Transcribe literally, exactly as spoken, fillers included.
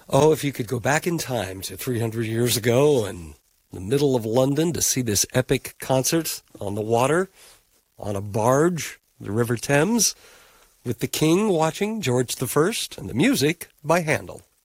Oh, if you could go back in time to three hundred years ago and the middle of London to see this epic concert on the water, on a barge, the River Thames, with the King watching, George the First, and the music by Handel.